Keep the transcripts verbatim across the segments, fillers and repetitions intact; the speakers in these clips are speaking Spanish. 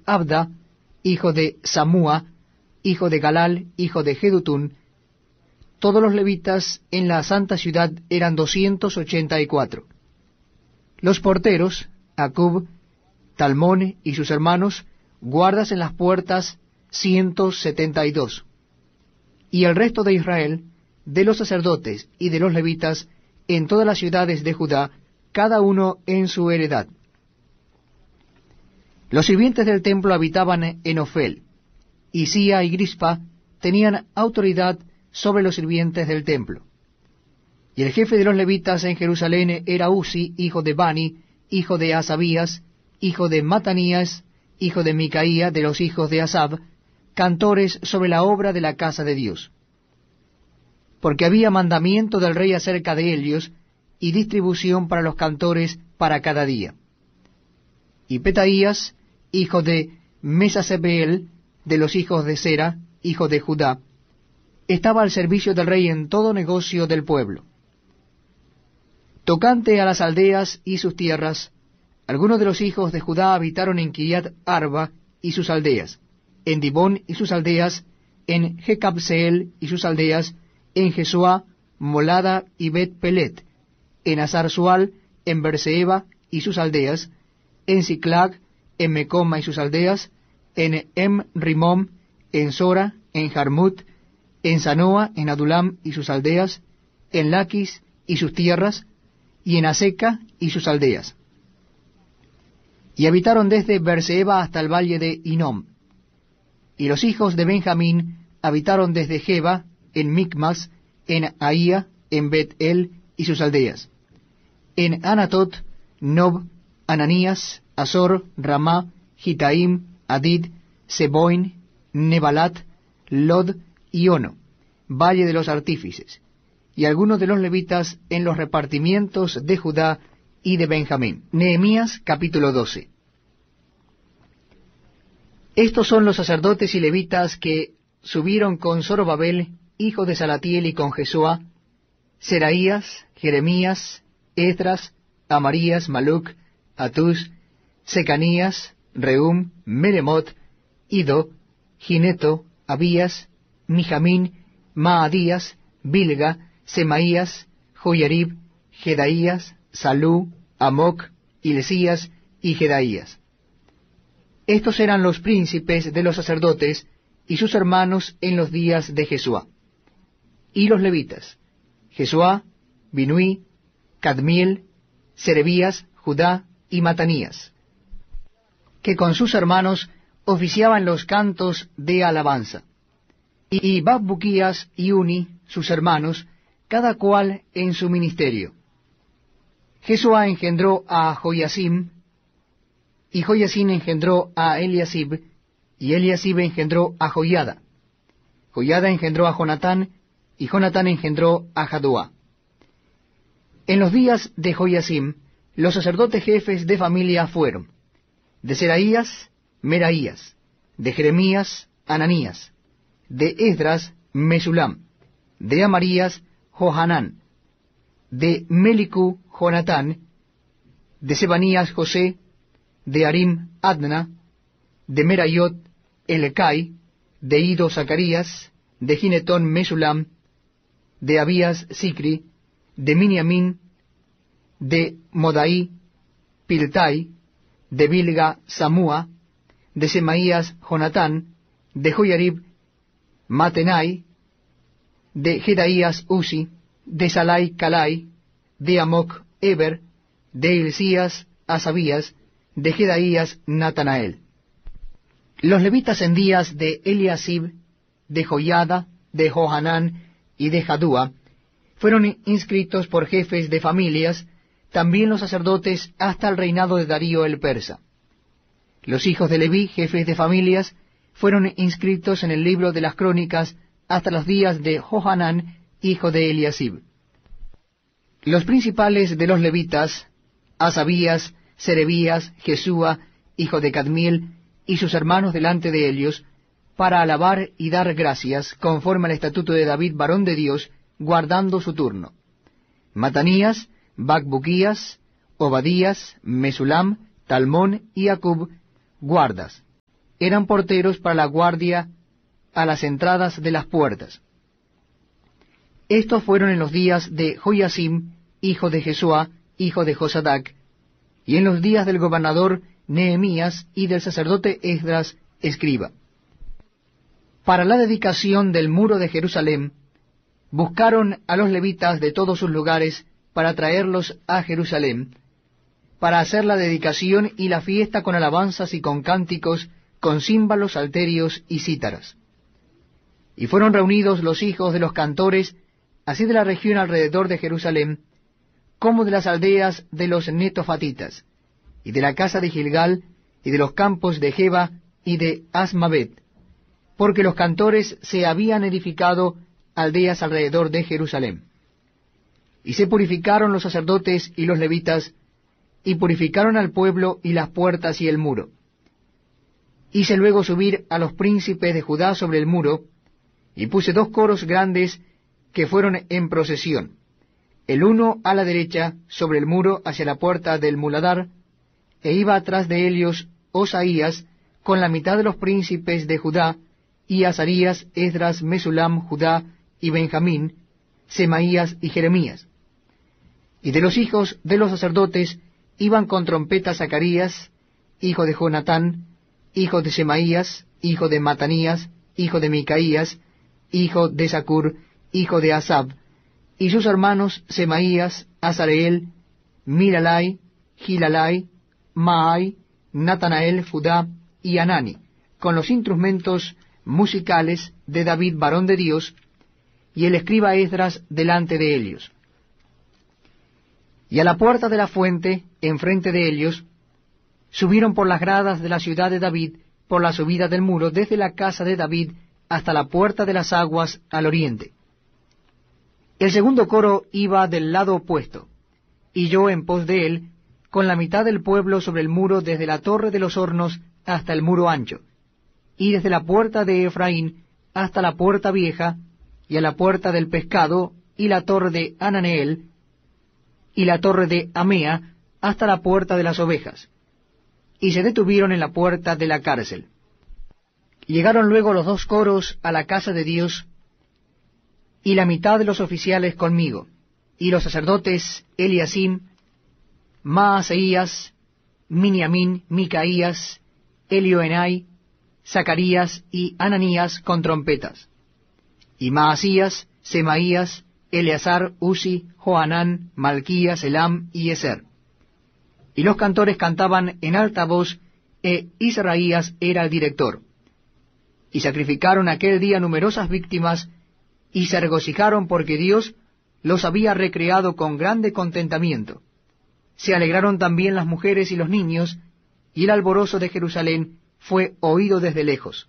Abda, hijo de Samúa, hijo de Galal, hijo de Jedutún. Todos los levitas en la santa ciudad eran doscientos ochenta y cuatro. Los porteros, Acub, Talmón y sus hermanos, guardas en las puertas, ciento setenta y dos. Y el resto de Israel, de los sacerdotes y de los levitas, en todas las ciudades de Judá, cada uno en su heredad. Los sirvientes del templo habitaban en Ofel, y Sía y Grispa tenían autoridad sobre los sirvientes del templo. Y el jefe de los levitas en Jerusalén era Uzi, hijo de Bani, hijo de Asabías, hijo de Matanías, hijo de Micaía, de los hijos de Asab, cantores sobre la obra de la casa de Dios. Porque había mandamiento del rey acerca de ellos, y distribución para los cantores para cada día. Y Petaías, hijo de Mesasebeel, de los hijos de Sera, hijo de Judá, estaba al servicio del rey en todo negocio del pueblo. Tocante a las aldeas y sus tierras, algunos de los hijos de Judá habitaron en Kiriat Arba y sus aldeas, en Dibón y sus aldeas, en Jecabseel y sus aldeas, en Jesuá, Molada y Bet Pelet, en Azar-Sual, en Berseba y sus aldeas, en Siclag, en Mecoma y sus aldeas, en Em-Rimom, en Sora, en Jarmut, en Sanoa, en Adulam y sus aldeas, en Laquis y sus tierras, y en Aseca y sus aldeas. Y habitaron desde Berseba hasta el valle de Inom. Y los hijos de Benjamín habitaron desde Geba, en Micmas, en Ahía, en Bet-El y sus aldeas, en Anatot, Nob, Ananías, Azor, Ramá, Gitaim, Adid, Seboin, Nebalat, Lod y Ono, valle de los artífices, y algunos de los levitas en los repartimientos de Judá y de Benjamín. Nehemías capítulo doce. Estos son los sacerdotes y levitas que subieron con Zorobabel, hijo de Salatiel, y con Jesúa, Seraías, Jeremías, Esdras, Amarías, Maluc, Atús, Secanías, Reum, Meremot, Ido, Gineto, Abías, Mijamín, Maadías, Bilga, Semaías, Joyarib, Jedaías, Salú, Amoc, Hilesías y Jedaías. Estos eran los príncipes de los sacerdotes y sus hermanos en los días de Jesuá. Y los levitas, Jesuá, Binuí, Cadmiel, Serebías, Judá y Matanías, que con sus hermanos oficiaban los cantos de alabanza. Y Bakbuquías y Uni, sus hermanos, cada cual en su ministerio. Jesuá engendró a Joyasim, y Joyasim engendró a Eliasib, y Eliasib engendró a Joyada. Joyada engendró a Jonatán, y Jonatán engendró a Jaduá. En los días de Joyasim, los sacerdotes jefes de familia fueron: de Seraías, Meraías; de Jeremías, Ananías; de Esdras, Mesulam; de Amarías, Johanán; de Melicú, Jonatán; de Sebanías, José; de Arim, Adna; de Merayot, Elecai; de Ido, Zacarías; de Ginetón, Mesulam; de Abías, Sicri; de Miniamín; de Modaí, Piltai; de Bilga, Samúa; de Semaías, Jonatán; de Joyarib, Matenai; de Jedaías, Uzi; de Salai, Calai; de Amoc, Eber; de Hilcías, Asabías; de Jedaías, Natanael. Los levitas en días de Eliasib, de Joyada, de Johanán y de Jadúa fueron inscritos por jefes de familias, también los sacerdotes hasta el reinado de Darío el persa. Los hijos de Leví, jefes de familias, fueron inscritos en el libro de las crónicas hasta los días de Johanán, hijo de Eliasib. Los principales de los levitas, Asabías, Serebías, Jesúa, hijo de Cadmiel, y sus hermanos delante de ellos, para alabar y dar gracias, conforme al estatuto de David, varón de Dios, guardando su turno. Matanías, Bakbuquías, Obadías, Mesulam, Talmón y Acub, guardas. eran porteros para la guardia a las entradas de las puertas. Estos fueron en los días de Joiacim, hijo de Jesuá, hijo de Josadac, y en los días del gobernador Nehemías y del sacerdote Esdras, escriba. Para la dedicación del muro de Jerusalén, buscaron a los levitas de todos sus lugares para traerlos a Jerusalén, para hacer la dedicación y la fiesta con alabanzas y con cánticos, con címbalos, salterios y cítaras. Y fueron reunidos los hijos de los cantores, así de la región alrededor de Jerusalén, como de las aldeas de los netofatitas, y de la casa de Gilgal, y de los campos de Geba, y de Asmavet, porque los cantores se habían edificado aldeas alrededor de Jerusalén. Y se purificaron los sacerdotes y los levitas, y purificaron al pueblo y las puertas y el muro. Hice luego subir a los príncipes de Judá sobre el muro, y puse dos coros grandes que fueron en procesión, el uno a la derecha sobre el muro hacia la puerta del muladar, e iba atrás de ellos Osaías con la mitad de los príncipes de Judá, y Azarías, Esdras, Mesulam, Judá y Benjamín, Semaías y Jeremías. Y de los hijos de los sacerdotes iban con trompeta Zacarías, hijo de Jonatán, hijo de Semaías, hijo de Matanías, hijo de Micaías, hijo de Zacur, hijo de Asab, y sus hermanos Semaías, Azareel, Milalai, Gilalai, Maai, Natanael, Judá y Anani, con los instrumentos musicales de David, varón de Dios, y el escriba Esdras delante de ellos. Y a la puerta de la fuente, enfrente de ellos, subieron por las gradas de la ciudad de David, por la subida del muro, desde la casa de David hasta la puerta de las aguas al oriente. El segundo coro iba del lado opuesto, y yo en pos de él, con la mitad del pueblo sobre el muro desde la torre de los hornos hasta el muro ancho, y desde la puerta de Efraín hasta la puerta vieja, y a la puerta del pescado, y la torre de Ananeel, y la torre de Amea, hasta la puerta de las ovejas, y se detuvieron en la puerta de la cárcel. Llegaron luego los dos coros a la casa de Dios, y la mitad de los oficiales conmigo, y los sacerdotes Eliasim, Maaseías, Miniamín, Micaías, Elioenai, Zacarías y Ananías con trompetas, y Maasías, Semaías, Eleazar, Uzi, Johanán, Malquías, Elam y Eser. Y los cantores cantaban en alta voz, e Israías era el director. Y sacrificaron aquel día numerosas víctimas, y se regocijaron porque Dios los había recreado con grande contentamiento. Se alegraron también las mujeres y los niños, y el alborozo de Jerusalén fue oído desde lejos.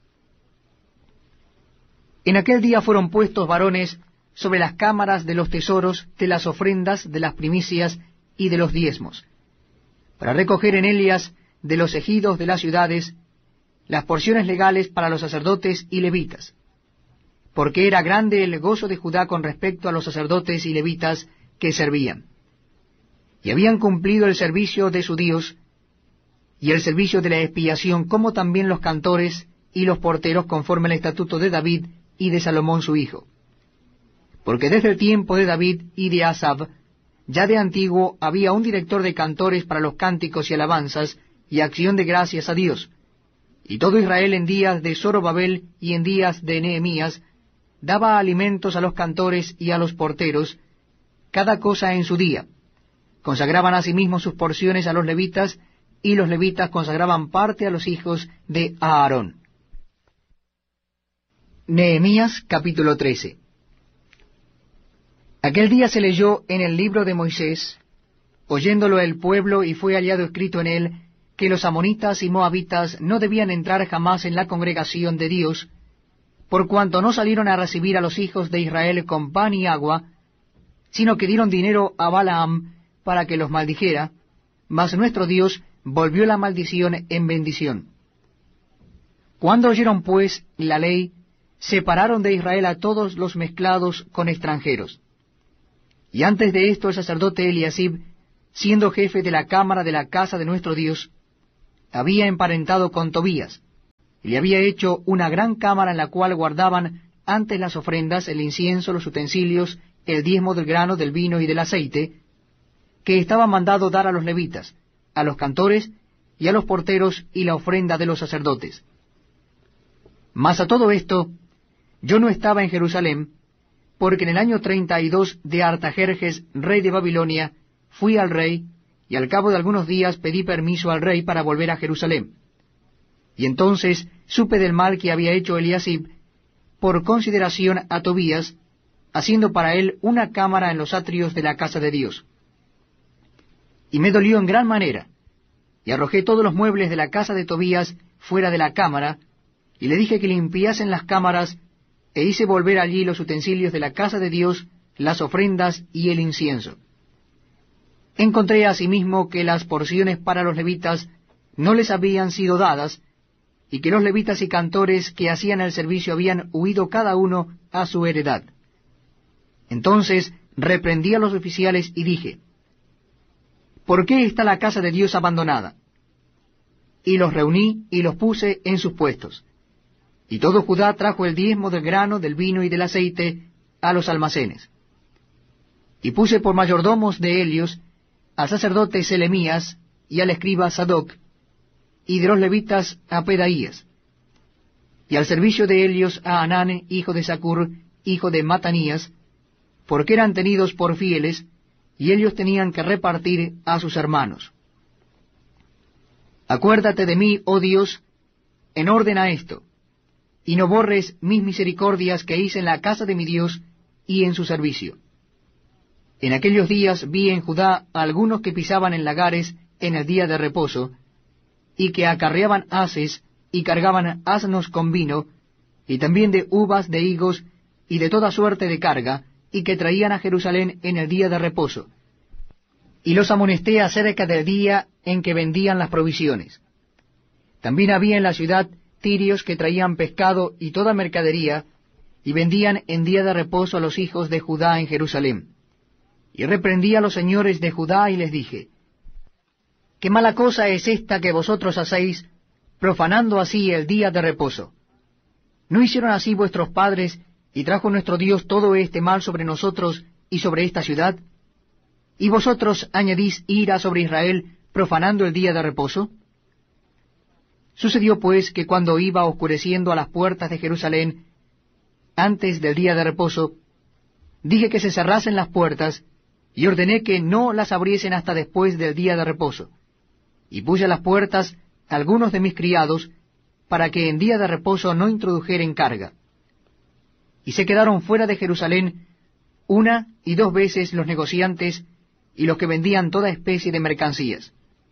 En aquel día fueron puestos varones sobre las cámaras de los tesoros, de las ofrendas, de las primicias y de los diezmos, para recoger en ellas de los ejidos de las ciudades las porciones legales para los sacerdotes y levitas, porque era grande el gozo de Judá con respecto a los sacerdotes y levitas que servían. Y habían cumplido el servicio de su Dios, y el servicio de la expiación, como también los cantores y los porteros, conforme al estatuto de David y de Salomón su hijo. Porque desde el tiempo de David y de Asab, ya de antiguo había un director de cantores para los cánticos y alabanzas, y acción de gracias a Dios. Y todo Israel en días de Zorobabel y en días de Nehemías daba alimentos a los cantores y a los porteros, cada cosa en su día. Consagraban asimismo sus porciones a los levitas, y los levitas consagraban parte a los hijos de Aarón. Nehemías capítulo trece. Aquel día se leyó en el libro de Moisés, oyéndolo el pueblo, y fue hallado escrito en él, que los amonitas y moabitas no debían entrar jamás en la congregación de Dios, por cuanto no salieron a recibir a los hijos de Israel con pan y agua, sino que dieron dinero a Balaam para que los maldijera, mas nuestro Dios volvió la maldición en bendición. Cuando oyeron pues la ley, separaron de Israel a todos los mezclados con extranjeros. Y antes de esto el sacerdote Eliasib, siendo jefe de la cámara de la casa de nuestro Dios, había emparentado con Tobías, y le había hecho una gran cámara en la cual guardaban antes las ofrendas, el incienso, los utensilios, el diezmo del grano, del vino y del aceite, que estaba mandado dar a los levitas, a los cantores y a los porteros, y la ofrenda de los sacerdotes. Mas a todo esto, yo no estaba en Jerusalén, porque en el año treinta y dos de Artajerjes, rey de Babilonia, fui al rey, y al cabo de algunos días pedí permiso al rey para volver a Jerusalén. Y entonces supe del mal que había hecho Eliasib, por consideración a Tobías, haciendo para él una cámara en los atrios de la casa de Dios. Y me dolió en gran manera, y arrojé todos los muebles de la casa de Tobías fuera de la cámara, y le dije que limpiasen las cámaras, e hice volver allí los utensilios de la casa de Dios, las ofrendas y el incienso. Encontré asimismo que las porciones para los levitas no les habían sido dadas, y que los levitas y cantores que hacían el servicio habían huido cada uno a su heredad. Entonces reprendí a los oficiales y dije, ¿por qué está la casa de Dios abandonada? Y los reuní y los puse en sus puestos. Y todo Judá trajo el diezmo del grano, del vino y del aceite a los almacenes. Y puse por mayordomos de ellos al sacerdote Selemías y al escriba Sadoc, y de los levitas a Pedaías, y al servicio de ellos a Anán, hijo de Zacur, hijo de Matanías, porque eran tenidos por fieles, y ellos tenían que repartir a sus hermanos. Acuérdate de mí, oh Dios, en orden a esto, y no borres mis misericordias que hice en la casa de mi Dios y en su servicio. En aquellos días vi en Judá a algunos que pisaban en lagares en el día de reposo, y que acarreaban haces y cargaban asnos con vino, y también de uvas, de higos, y de toda suerte de carga, y que traían a Jerusalén en el día de reposo. Y los amonesté acerca del día en que vendían las provisiones. También había en la ciudad tirios que traían pescado y toda mercadería, y vendían en día de reposo a los hijos de Judá en Jerusalén. Y reprendí a los señores de Judá y les dije, ¿qué mala cosa es esta que vosotros hacéis, profanando así el día de reposo? ¿No hicieron así vuestros padres, y trajo nuestro Dios todo este mal sobre nosotros y sobre esta ciudad? ¿Y vosotros añadís ira sobre Israel, profanando el día de reposo? Sucedió pues que cuando iba oscureciendo a las puertas de Jerusalén, antes del día de reposo, dije que se cerrasen las puertas, y ordené que no las abriesen hasta después del día de reposo. Y puse a las puertas algunos de mis criados, para que en día de reposo no introdujeren carga. Y se quedaron fuera de Jerusalén una y dos veces los negociantes y los que vendían toda especie de mercancías.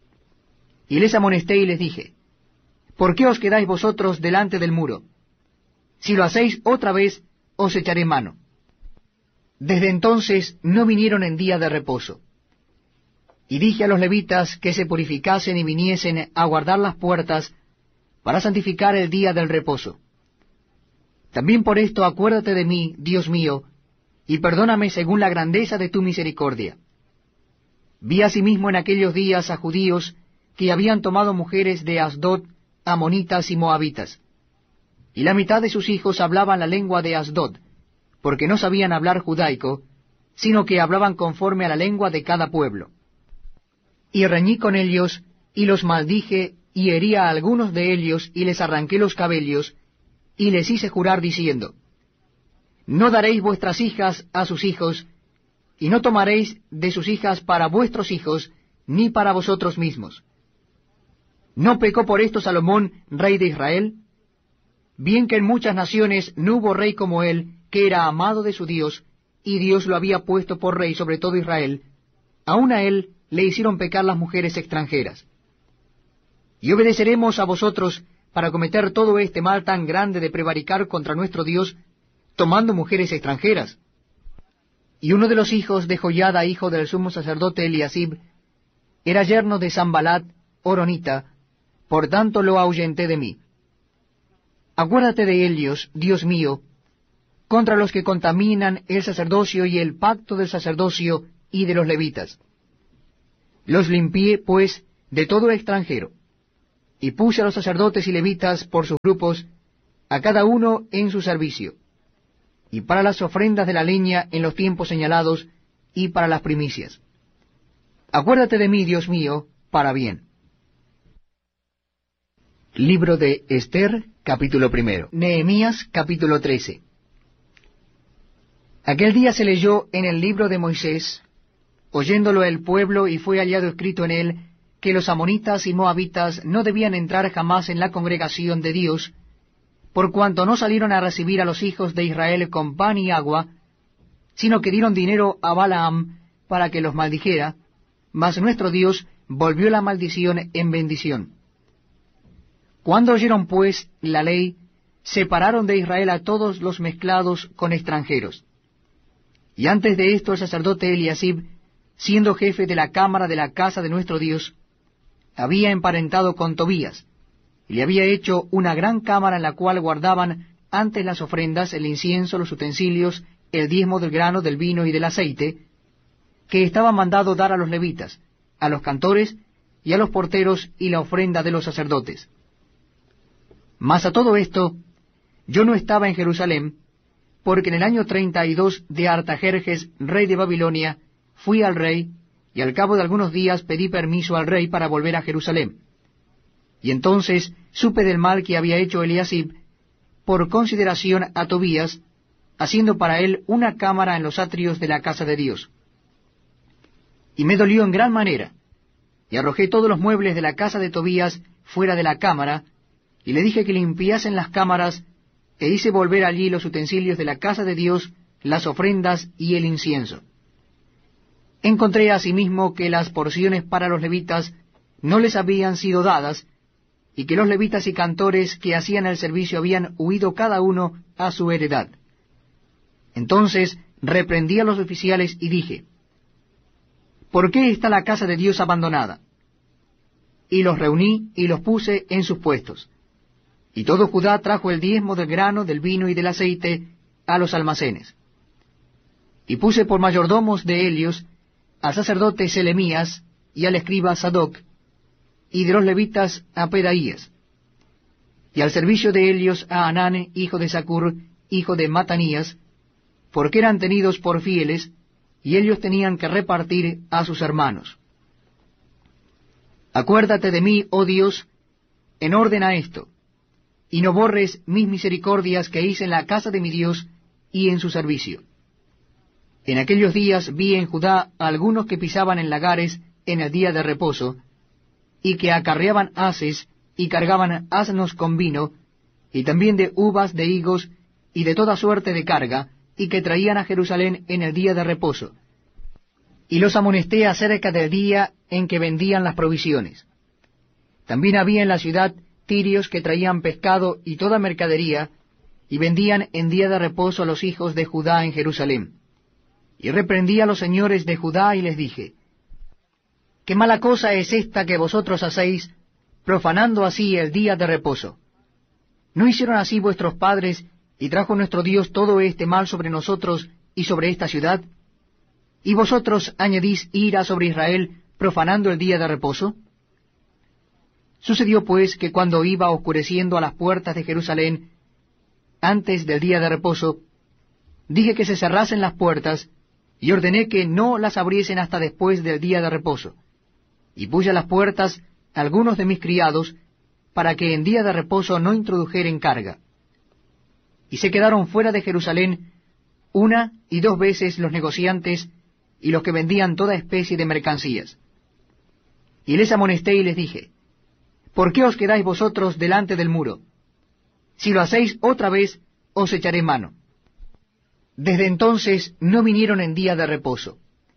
Y les amonesté y les dije, ¿por qué os quedáis vosotros delante del muro? Si lo hacéis otra vez, os echaré mano. Desde entonces no vinieron en día de reposo. Y dije a los levitas que se purificasen y viniesen a guardar las puertas para santificar el día del reposo. También por esto acuérdate de mí, Dios mío, y perdóname según la grandeza de tu misericordia. Vi asimismo en aquellos días a judíos que habían tomado mujeres de Asdod, amonitas y moabitas. Y la mitad de sus hijos hablaban la lengua de Asdod, porque no sabían hablar judaico, sino que hablaban conforme a la lengua de cada pueblo. Y reñí con ellos, y los maldije, y herí a algunos de ellos, y les arranqué los cabellos, y les hice jurar diciendo, no daréis vuestras hijas a sus hijos, y no tomaréis de sus hijas para vuestros hijos, ni para vosotros mismos. ¿No pecó por esto Salomón, rey de Israel? Bien que en muchas naciones no hubo rey como él, que era amado de su Dios, y Dios lo había puesto por rey sobre todo Israel, aun a él le hicieron pecar las mujeres extranjeras. Y obedeceremos a vosotros para cometer todo este mal tan grande de prevaricar contra nuestro Dios, tomando mujeres extranjeras. Y uno de los hijos de Joiada, hijo del sumo sacerdote Eliasib, era yerno de Sambalat, horonita, por tanto lo ahuyenté de mí. Acuérdate de ellos, Dios mío, contra los que contaminan el sacerdocio y el pacto del sacerdocio y de los levitas. Los limpié, pues, de todo extranjero, y puse a los sacerdotes y levitas por sus grupos, a cada uno en su servicio, y para las ofrendas de la leña en los tiempos señalados, y para las primicias. Acuérdate de mí, Dios mío, para bien. Libro de Ester, capítulo primero. Nehemías, capítulo trece. Aquel día se leyó en el libro de Moisés, oyéndolo el pueblo, y fue hallado escrito en él, que los amonitas y moabitas no debían entrar jamás en la congregación de Dios, por cuanto no salieron a recibir a los hijos de Israel con pan y agua, sino que dieron dinero a Balaam para que los maldijera, mas nuestro Dios volvió la maldición en bendición. Cuando oyeron pues la ley, separaron de Israel a todos los mezclados con extranjeros. Y antes de esto el sacerdote Eliasib, siendo jefe de la cámara de la casa de nuestro Dios, había emparentado con Tobías, y le había hecho una gran cámara en la cual guardaban antes las ofrendas, el incienso, los utensilios, el diezmo del grano, del vino y del aceite, que estaba mandado dar a los levitas, a los cantores y a los porteros, y la ofrenda de los sacerdotes. Mas a todo esto, yo no estaba en Jerusalén, porque en el año treinta y dos de Artajerjes, rey de Babilonia, fui al rey, y al cabo de algunos días pedí permiso al rey para volver a Jerusalén. Y entonces supe del mal que había hecho Eliasib, por consideración a Tobías, haciendo para él una cámara en los atrios de la casa de Dios. Y me dolió en gran manera, y arrojé todos los muebles de la casa de Tobías fuera de la cámara, y le dije que limpiasen las cámaras, e hice volver allí los utensilios de la casa de Dios, las ofrendas y el incienso. Encontré asimismo que las porciones para los levitas no les habían sido dadas, y que los levitas y cantores que hacían el servicio habían huido cada uno a su heredad. Entonces reprendí a los oficiales y dije, ¿por qué está la casa de Dios abandonada? Y los reuní y los puse en sus puestos. Y todo Judá trajo el diezmo del grano, del vino y del aceite a los almacenes. Y puse por mayordomos de ellos al sacerdote Selemías y al escriba Sadoc, y de los levitas a Pedaías, y al servicio de ellos a Anán, hijo de Zacur, hijo de Matanías, porque eran tenidos por fieles, y ellos tenían que repartir a sus hermanos. Acuérdate de mí, oh Dios, en orden a esto, y no borres mis misericordias que hice en la casa de mi Dios y en su servicio. En aquellos días vi en Judá a algunos que pisaban en lagares en el día de reposo, y que acarreaban haces y cargaban asnos con vino, y también de uvas, de higos, y de toda suerte de carga, y que traían a Jerusalén en el día de reposo. Y los amonesté acerca del día en que vendían las provisiones. También había en la ciudad tirios que traían pescado y toda mercadería, y vendían en día de reposo a los hijos de Judá en Jerusalén. Y reprendí a los señores de Judá y les dije, ¿qué mala cosa es esta que vosotros hacéis, profanando así el día de reposo? ¿No hicieron así vuestros padres, y trajo nuestro Dios todo este mal sobre nosotros y sobre esta ciudad? ¿Y vosotros añadís ira sobre Israel, profanando el día de reposo? Sucedió pues que cuando iba oscureciendo a las puertas de Jerusalén, antes del día de reposo, dije que se cerrasen las puertas, y ordené que no las abriesen hasta después del día de reposo. Y puse a las puertas algunos de mis criados, para que en día de reposo no introdujeren carga. Y se quedaron fuera de Jerusalén una y dos veces los negociantes y los que vendían toda especie de mercancías. Y les amonesté y les dije, ¿por qué os quedáis vosotros delante del muro? Si lo hacéis otra vez, os echaré mano. Desde entonces no vinieron en día de reposo.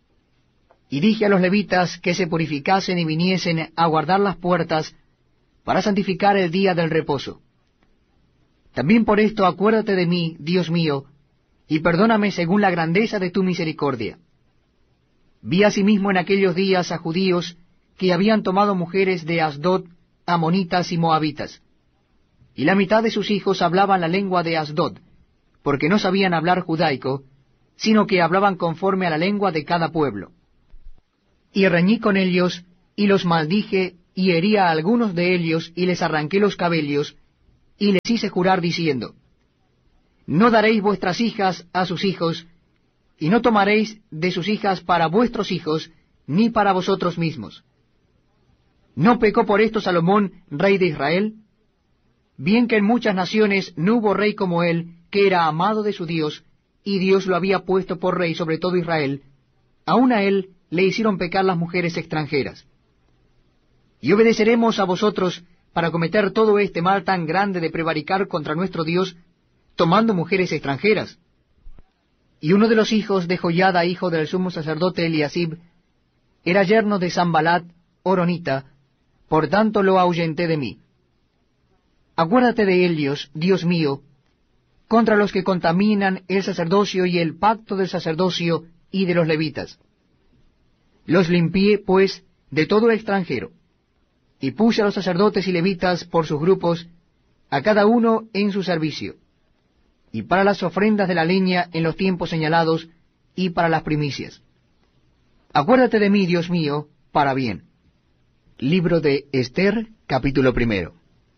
Y dije a los levitas que se purificasen y viniesen a guardar las puertas para santificar el día del reposo. También por esto acuérdate de mí, Dios mío, y perdóname según la grandeza de tu misericordia. Vi asimismo en aquellos días a judíos que habían tomado mujeres de Asdod, amonitas y moabitas, y la mitad de sus hijos hablaban la lengua de Asdod, porque no sabían hablar judaico, sino que hablaban conforme a la lengua de cada pueblo. Y reñí con ellos, y los maldije, y herí a algunos de ellos, y les arranqué los cabellos, y les hice jurar diciendo, no daréis vuestras hijas a sus hijos, y no tomaréis de sus hijas para vuestros hijos, ni para vosotros mismos. ¿No pecó por esto Salomón, rey de Israel? Bien que en muchas naciones no hubo rey como él, que era amado de su Dios, y Dios lo había puesto por rey sobre todo Israel, aun a él le hicieron pecar las mujeres extranjeras. Y obedeceremos a vosotros para cometer todo este mal tan grande de prevaricar contra nuestro Dios, tomando mujeres extranjeras. Y uno de los hijos de Joiada, hijo del sumo sacerdote Eliasib, era yerno de Sambalat, horonita, por tanto lo ahuyenté de mí. Acuérdate de ellos, Dios mío, contra los que contaminan el sacerdocio y el pacto del sacerdocio y de los levitas. Los limpié, pues, de todo extranjero, y puse a los sacerdotes y levitas por sus grupos, a cada uno en su servicio, y para las ofrendas de la leña en los tiempos señalados, y para las primicias. Acuérdate de mí, Dios mío, para bien. Libro de Ester, capítulo primero.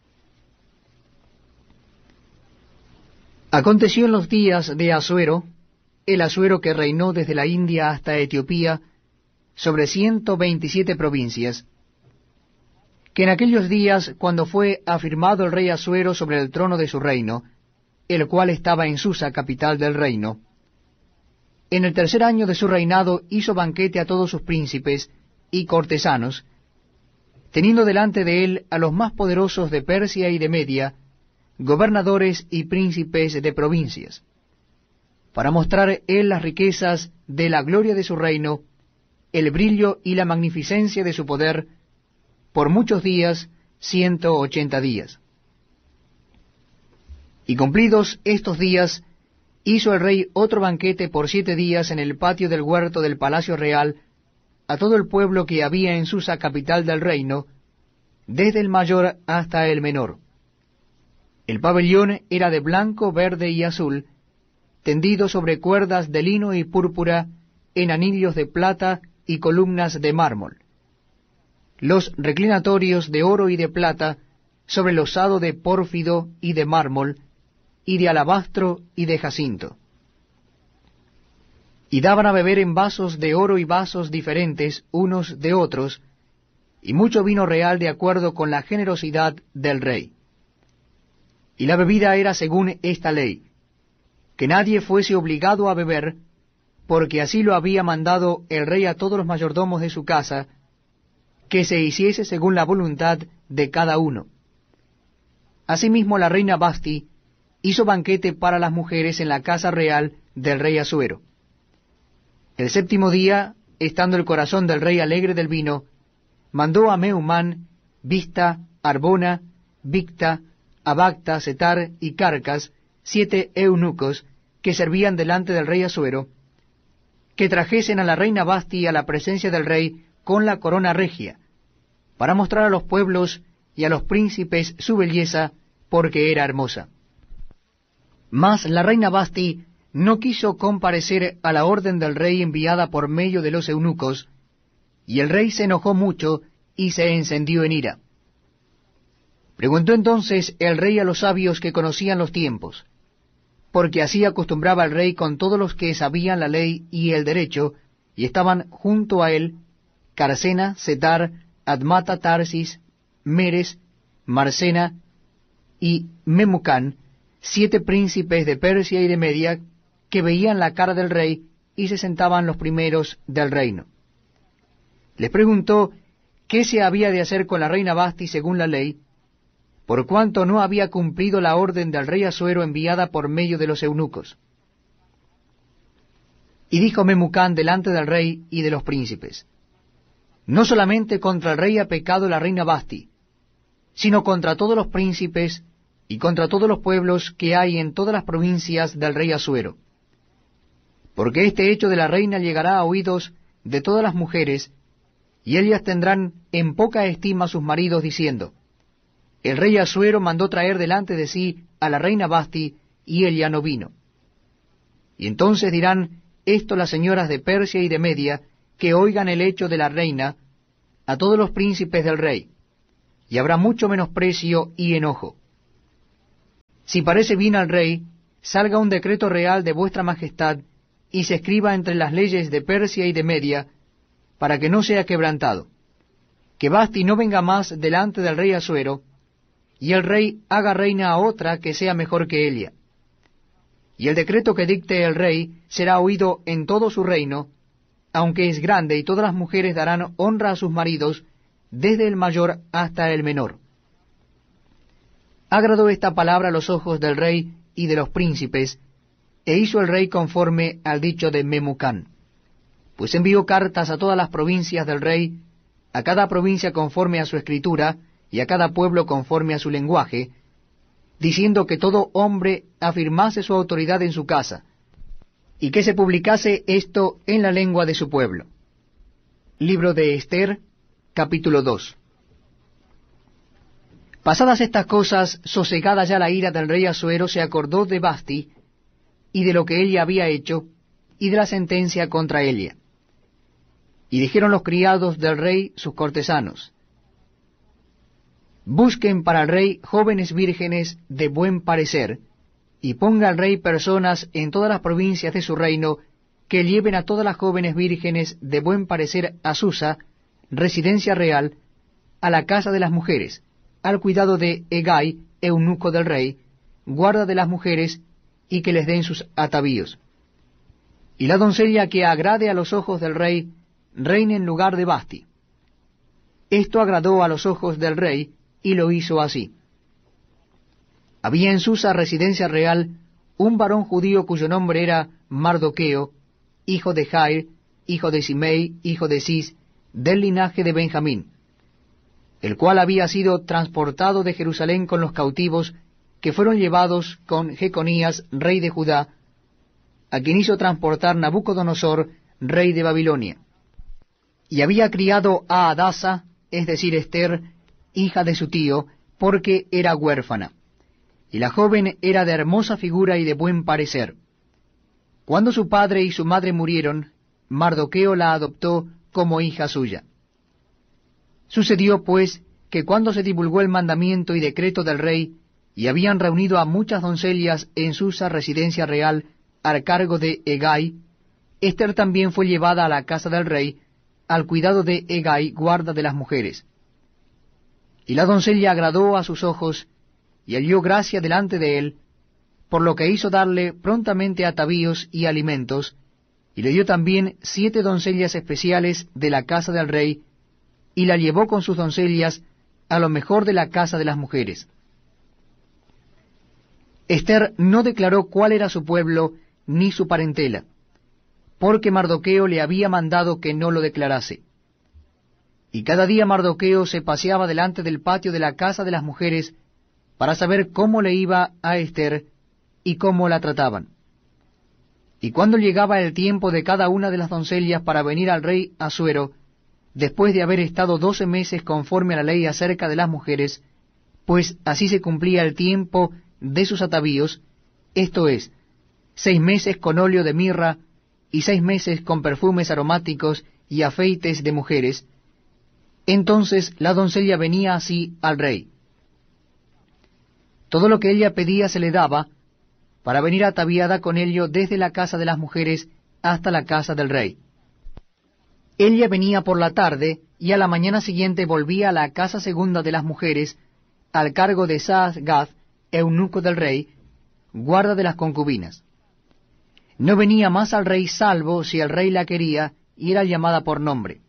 Aconteció en los días de Asuero, el Asuero que reinó desde la India hasta Etiopía, sobre ciento veintisiete provincias, que en aquellos días, cuando fue afirmado el rey Asuero sobre el trono de su reino, el cual estaba en Susa, capital del reino, en el tercer año de su reinado hizo banquete a todos sus príncipes y cortesanos, teniendo delante de él a los más poderosos de Persia y de Media, gobernadores y príncipes de provincias, para mostrar él las riquezas de la gloria de su reino, el brillo y la magnificencia de su poder, por muchos días, ciento ochenta días. Y cumplidos estos días, hizo el rey otro banquete por siete días en el patio del huerto del palacio real, a todo el pueblo que había en Susa, capital del reino, desde el mayor hasta el menor. El pabellón era de blanco, verde y azul, tendido sobre cuerdas de lino y púrpura, en anillos de plata y columnas de mármol. Los reclinatorios de oro y de plata, sobre losado de pórfido y de mármol, y de alabastro y de jacinto. Y daban a beber en vasos de oro y vasos diferentes unos de otros, y mucho vino real de acuerdo con la generosidad del rey. Y la bebida era según esta ley, que nadie fuese obligado a beber, porque así lo había mandado el rey a todos los mayordomos de su casa, que se hiciese según la voluntad de cada uno. Asimismo la reina Basti hizo banquete para las mujeres en la casa real del rey Asuero. El séptimo día, estando el corazón del rey alegre del vino, mandó a Meumán, Vista, Arbona, Victa, Abacta, Setar y Carcas, siete eunucos que servían delante del rey Asuero, que trajesen a la reina Basti a la presencia del rey con la corona regia, para mostrar a los pueblos y a los príncipes su belleza, porque era hermosa. Mas la reina Basti no quiso comparecer a la orden del rey enviada por medio de los eunucos, y el rey se enojó mucho y se encendió en ira. Preguntó entonces el rey a los sabios que conocían los tiempos, porque así acostumbraba el rey con todos los que sabían la ley y el derecho, y estaban junto a él Carcena, Setar, Admata, Tarsis, Meres, Marcena y Memucán, siete príncipes de Persia y de Media, que veían la cara del rey y se sentaban los primeros del reino. Les preguntó qué se había de hacer con la reina Basti según la ley, por cuanto no había cumplido la orden del rey Asuero enviada por medio de los eunucos. Y dijo Memucán delante del rey y de los príncipes: no solamente contra el rey ha pecado la reina Basti, sino contra todos los príncipes y contra todos los pueblos que hay en todas las provincias del rey Asuero. Porque este hecho de la reina llegará a oídos de todas las mujeres, y ellas tendrán en poca estima a sus maridos, diciendo: el rey Asuero mandó traer delante de sí a la reina Basti, y ella no vino. Y entonces dirán esto las señoras de Persia y de Media, que oigan el hecho de la reina, a todos los príncipes del rey, y habrá mucho menosprecio y enojo. Si parece bien al rey, salga un decreto real de vuestra majestad, y se escriba entre las leyes de Persia y de Media, para que no sea quebrantado, que Basti no venga más delante del rey Asuero, y el rey haga reina a otra que sea mejor que ella. Y el decreto que dicte el rey será oído en todo su reino, aunque es grande, y todas las mujeres darán honra a sus maridos, desde el mayor hasta el menor. Agradó esta palabra a los ojos del rey y de los príncipes, e hizo el rey conforme al dicho de Memucán. Pues envió cartas a todas las provincias del rey, a cada provincia conforme a su escritura, y a cada pueblo conforme a su lenguaje, diciendo que todo hombre afirmase su autoridad en su casa, y que se publicase esto en la lengua de su pueblo. Libro de Ester, capítulo dos. Pasadas estas cosas, sosegada ya la ira del rey Asuero, se acordó de Basti, y de lo que ella había hecho, y de la sentencia contra ella. Y dijeron los criados del rey, sus cortesanos: busquen para el rey jóvenes vírgenes de buen parecer, y ponga el rey personas en todas las provincias de su reino, que lleven a todas las jóvenes vírgenes de buen parecer a Susa, residencia real, a la casa de las mujeres, al cuidado de Hegai, eunuco del rey, guarda de las mujeres, y que les den sus atavíos. Y la doncella que agrade a los ojos del rey, reine en lugar de Basti. Esto agradó a los ojos del rey, y lo hizo así. Había en Susa, residencia real, un varón judío cuyo nombre era Mardoqueo, hijo de Jair, hijo de Simei, hijo de Cis, del linaje de Benjamín, el cual había sido transportado de Jerusalén con los cautivos que fueron llevados con Jeconías, rey de Judá, a quien hizo transportar Nabucodonosor, rey de Babilonia. Y había criado a Adasa, es decir, Ester, hija de su tío, porque era huérfana. Y la joven era de hermosa figura y de buen parecer. Cuando su padre y su madre murieron, Mardoqueo la adoptó como hija suya. Sucedió, pues, que cuando se divulgó el mandamiento y decreto del rey, y habían reunido a muchas doncellas en Susa, residencia real, al cargo de Hegai, Ester también fue llevada a la casa del rey, al cuidado de Hegai, guarda de las mujeres. Y la doncella agradó a sus ojos, y halló gracia delante de él, por lo que hizo darle prontamente atavíos y alimentos, y le dio también siete doncellas especiales de la casa del rey, y la llevó con sus doncellas a lo mejor de la casa de las mujeres. Ester no declaró cuál era su pueblo ni su parentela, porque Mardoqueo le había mandado que no lo declarase. Y cada día Mardoqueo se paseaba delante del patio de la casa de las mujeres para saber cómo le iba a Ester y cómo la trataban. Y cuando llegaba el tiempo de cada una de las doncellas para venir al rey Asuero, después de haber estado doce meses conforme a la ley acerca de las mujeres, pues así se cumplía el tiempo de sus atavíos, esto es, seis meses con óleo de mirra, y seis meses con perfumes aromáticos y afeites de mujeres, entonces la doncella venía así al rey. Todo lo que ella pedía se le daba, para venir ataviada con ello desde la casa de las mujeres hasta la casa del rey. Ella venía por la tarde, y a la mañana siguiente volvía a la casa segunda de las mujeres, al cargo de Saas-Gaz, eunuco del rey, guarda de las concubinas. No venía más al rey salvo si el rey la quería, y era llamada por nombre.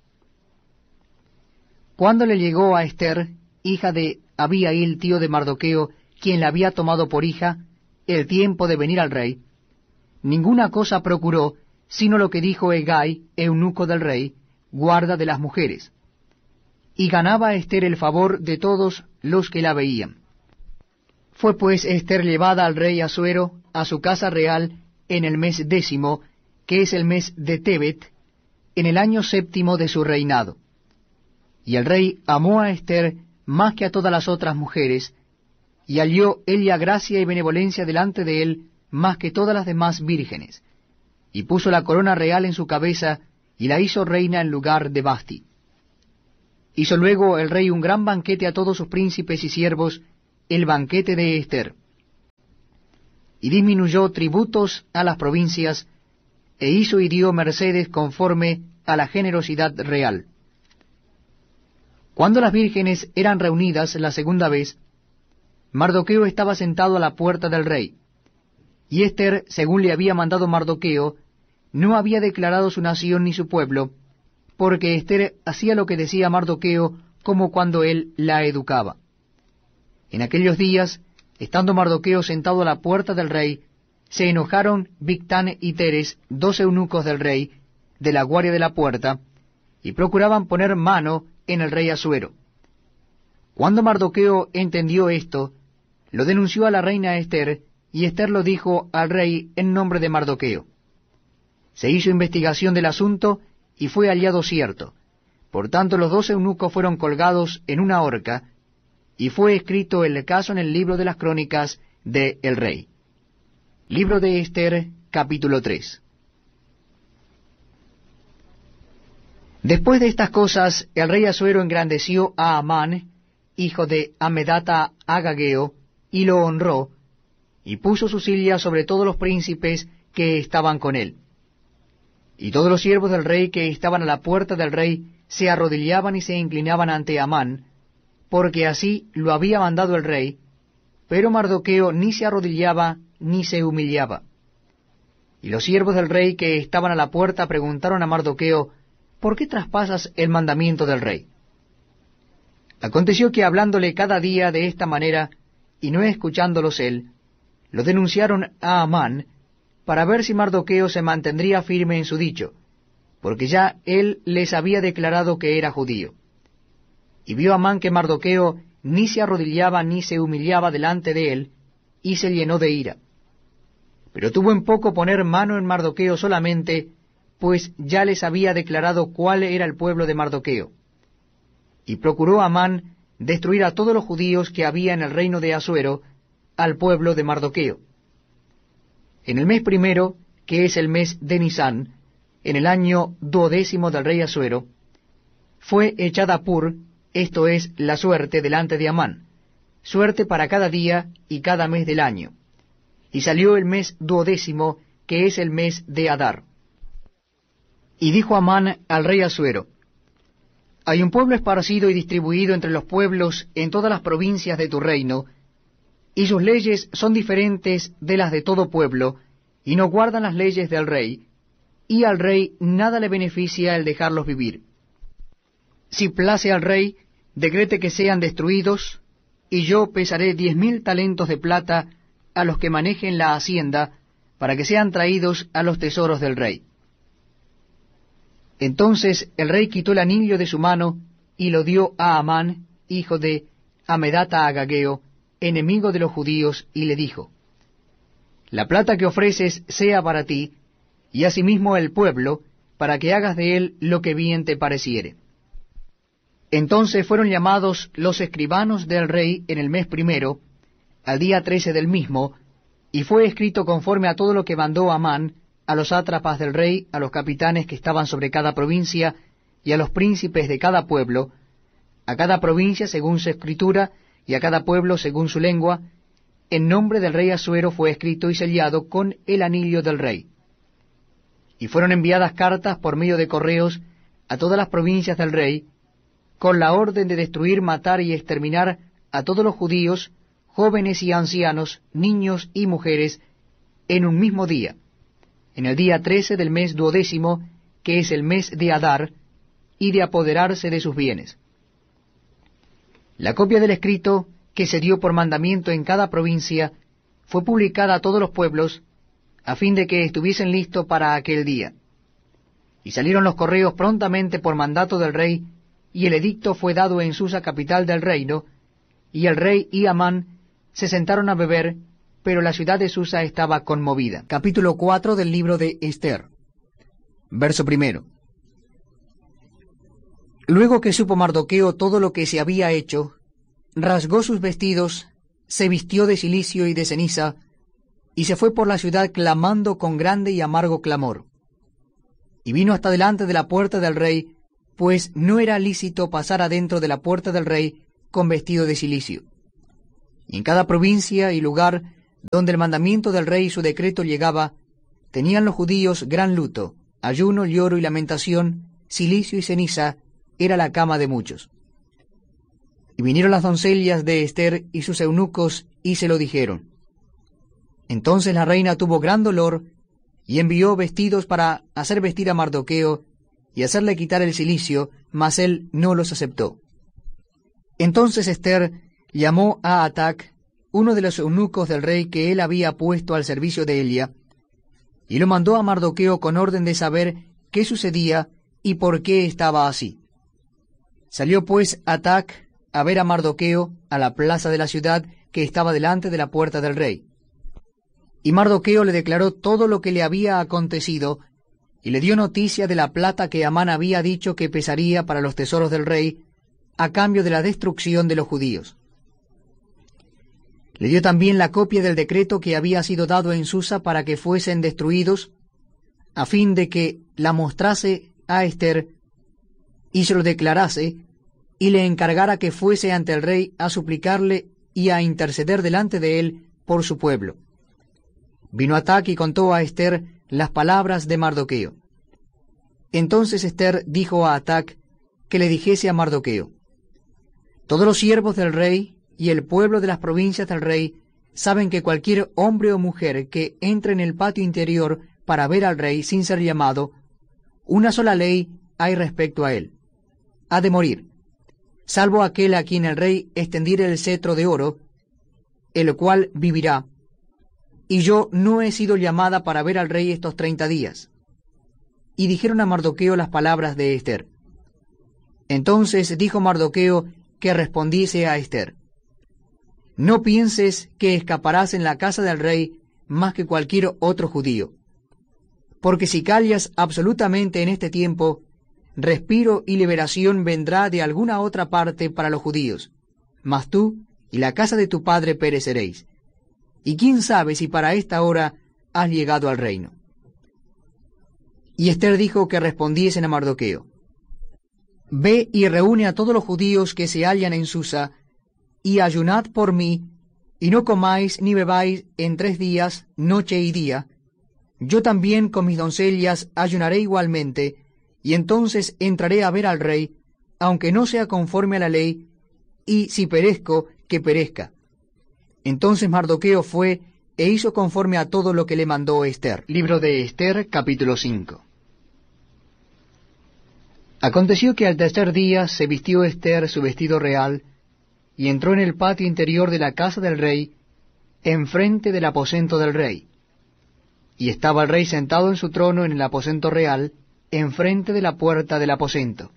Cuando le llegó a Ester, hija de Abihail, tío de Mardoqueo, quien la había tomado por hija, el tiempo de venir al rey, ninguna cosa procuró, sino lo que dijo Hegai, eunuco del rey, guarda de las mujeres. Y ganaba a Ester el favor de todos los que la veían. Fue pues Ester llevada al rey Asuero a su casa real en el mes décimo, que es el mes de Tebet, en el año séptimo de su reinado. Y el rey amó a Ester más que a todas las otras mujeres, y halló ella gracia y benevolencia delante de él más que todas las demás vírgenes, y puso la corona real en su cabeza, y la hizo reina en lugar de Basti. Hizo luego el rey un gran banquete a todos sus príncipes y siervos, el banquete de Ester. Y disminuyó tributos a las provincias, e hizo y dio mercedes conforme a la generosidad real. Cuando las vírgenes eran reunidas la segunda vez, Mardoqueo estaba sentado a la puerta del rey, y Ester, según le había mandado Mardoqueo, no había declarado su nación ni su pueblo, porque Ester hacía lo que decía Mardoqueo como cuando él la educaba. En aquellos días, estando Mardoqueo sentado a la puerta del rey, se enojaron Bigtán y Teres, dos eunucos del rey, de la guardia de la puerta, y procuraban poner mano en el rey Asuero. Cuando Mardoqueo entendió esto, lo denunció a la reina Ester, y Ester lo dijo al rey en nombre de Mardoqueo. Se hizo investigación del asunto, y fue hallado cierto. Por tanto, los dos eunucos fueron colgados en una horca, y fue escrito el caso en el libro de las crónicas de el rey. Libro de Ester, capítulo tres. Después de estas cosas, el rey Asuero engrandeció a Amán, hijo de Amedata Agageo, y lo honró, y puso su silla sobre todos los príncipes que estaban con él. Y todos los siervos del rey que estaban a la puerta del rey se arrodillaban y se inclinaban ante Amán, porque así lo había mandado el rey, pero Mardoqueo ni se arrodillaba ni se humillaba. Y los siervos del rey que estaban a la puerta preguntaron a Mardoqueo, ¿por qué traspasas el mandamiento del rey? Aconteció que hablándole cada día de esta manera, y no escuchándolos él, lo denunciaron a Amán, para ver si Mardoqueo se mantendría firme en su dicho, porque ya él les había declarado que era judío. Y vio Amán que Mardoqueo ni se arrodillaba ni se humillaba delante de él, y se llenó de ira. Pero tuvo en poco poner mano en Mardoqueo solamente, pues ya les había declarado cuál era el pueblo de Mardoqueo. Y procuró Amán destruir a todos los judíos que había en el reino de Asuero, al pueblo de Mardoqueo. En el mes primero, que es el mes de Nisán, en el año duodécimo del rey Asuero, fue echada Pur, esto es, la suerte delante de Amán, suerte para cada día y cada mes del año. Y salió el mes duodécimo, que es el mes de Adar. Y dijo Amán al rey Asuero, hay un pueblo esparcido y distribuido entre los pueblos en todas las provincias de tu reino, y sus leyes son diferentes de las de todo pueblo, y no guardan las leyes del rey, y al rey nada le beneficia el dejarlos vivir. Si place al rey, decrete que sean destruidos, y yo pesaré diez mil talentos de plata a los que manejen la hacienda, para que sean traídos a los tesoros del rey. Entonces el rey quitó el anillo de su mano, y lo dio a Amán, hijo de Amedata Agageo, enemigo de los judíos, y le dijo, la plata que ofreces sea para ti, y asimismo el pueblo, para que hagas de él lo que bien te pareciere. Entonces fueron llamados los escribanos del rey en el mes primero, al día trece del mismo, y fue escrito conforme a todo lo que mandó Amán, a los sátrapas del rey, a los capitanes que estaban sobre cada provincia, y a los príncipes de cada pueblo, a cada provincia según su escritura, y a cada pueblo según su lengua, en nombre del rey Asuero fue escrito y sellado con el anillo del rey. Y fueron enviadas cartas por medio de correos a todas las provincias del rey, con la orden de destruir, matar y exterminar a todos los judíos, jóvenes y ancianos, niños y mujeres, en un mismo día, en el día trece del mes duodécimo, que es el mes de Adar, y de apoderarse de sus bienes. La copia del escrito, que se dio por mandamiento en cada provincia, fue publicada a todos los pueblos, a fin de que estuviesen listos para aquel día. Y salieron los correos prontamente por mandato del rey, y el edicto fue dado en Susa, capital del reino, y el rey y Amán se sentaron a beber, pero la ciudad de Susa estaba conmovida. Capítulo cuatro del libro de Ester. Verso primero. Luego que supo Mardoqueo todo lo que se había hecho, rasgó sus vestidos, se vistió de cilicio y de ceniza, y se fue por la ciudad clamando con grande y amargo clamor. Y vino hasta delante de la puerta del rey, pues no era lícito pasar adentro de la puerta del rey con vestido de cilicio. Y en cada provincia y lugar donde el mandamiento del rey y su decreto llegaba, tenían los judíos gran luto, ayuno, lloro y lamentación, cilicio y ceniza, era la cama de muchos. Y vinieron las doncellas de Ester y sus eunucos, y se lo dijeron. Entonces la reina tuvo gran dolor, y envió vestidos para hacer vestir a Mardoqueo, y hacerle quitar el cilicio, mas él no los aceptó. Entonces Ester llamó a Atac, uno de los eunucos del rey que él había puesto al servicio de Elia, y lo mandó a Mardoqueo con orden de saber qué sucedía y por qué estaba así. Salió pues Atac a ver a Mardoqueo a la plaza de la ciudad que estaba delante de la puerta del rey. Y Mardoqueo le declaró todo lo que le había acontecido, y le dio noticia de la plata que Amán había dicho que pesaría para los tesoros del rey, a cambio de la destrucción de los judíos. Le dio también la copia del decreto que había sido dado en Susa para que fuesen destruidos, a fin de que la mostrase a Ester, y se lo declarase, y le encargara que fuese ante el rey a suplicarle y a interceder delante de él por su pueblo. Vino Atac y contó a Ester las palabras de Mardoqueo. Entonces Ester dijo a Atac que le dijese a Mardoqueo: todos los siervos del rey y el pueblo de las provincias del rey saben que cualquier hombre o mujer que entre en el patio interior para ver al rey sin ser llamado, una sola ley hay respecto a él: ha de morir, salvo aquel a quien el rey extendiere el cetro de oro, el cual vivirá. Y yo no he sido llamada para ver al rey estos treinta días. Y dijeron a Mardoqueo las palabras de Ester. Entonces dijo Mardoqueo que respondiese a Ester: no pienses que escaparás en la casa del rey más que cualquier otro judío, porque si callas absolutamente en este tiempo, respiro y liberación vendrá de alguna otra parte para los judíos, mas tú y la casa de tu padre pereceréis. Y quién sabe si para esta hora has llegado al reino. Y Ester dijo que respondiesen a Mardoqueo: ve y reúne a todos los judíos que se hallan en Susa, y ayunad por mí, y no comáis ni bebáis en tres días, noche y día. Yo también con mis doncellas ayunaré igualmente, y entonces entraré a ver al rey, aunque no sea conforme a la ley, y si perezco, que perezca. Entonces Mardoqueo fue e hizo conforme a todo lo que le mandó Ester. Libro de Ester, capítulo cinco. Aconteció que al tercer día se vistió Ester su vestido real, y entró en el patio interior de la casa del rey, enfrente del aposento del rey. Y estaba el rey sentado en su trono en el aposento real, enfrente de la puerta del aposento.